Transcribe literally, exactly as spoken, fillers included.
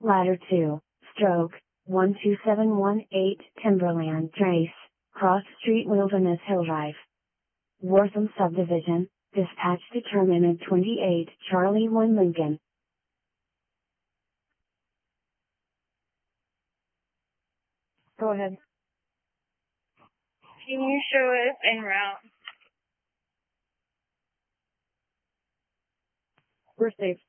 Ladder two, stroke, one two seven one eight, Timberland Trace, Cross Street Wilderness Hill Drive. Wortham Subdivision, dispatch to Terminal twenty-eight, Charlie one Lincoln. Go ahead. Can you show us en route? We're safe.